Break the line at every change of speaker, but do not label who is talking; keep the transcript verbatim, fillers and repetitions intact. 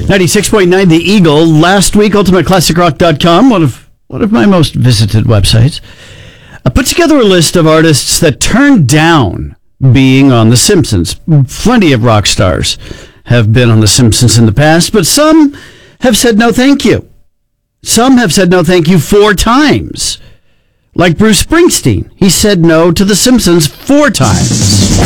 ninety-six point nine The Eagle. Last week, ultimate classic rock dot com, one of one of my most visited websites, I put together a list of artists that turned down being on The Simpsons. Plenty of rock stars have been on The Simpsons in the past, but some have said no thank you. Some have said no thank you four times. Like Bruce Springsteen. He said no to The Simpsons four times.